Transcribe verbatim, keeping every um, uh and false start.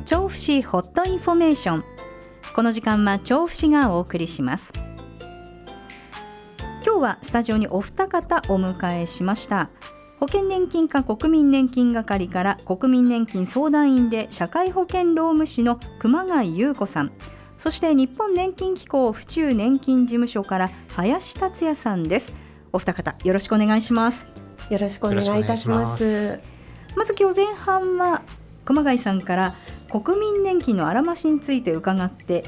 調布市ホットインフォメーション。この時間は調布市がお送りします。今日はスタジオにお二方お迎えしました。保険年金課国民年金係から国民年金相談員で社会保険労務士の熊谷優子さん、そして日本年金機構府中年金事務所から林達也さんです。お二方よろしくお願いします。 よろしくお願いいたします。 まず今日前半は熊谷さんから国民年金のあらましについて伺って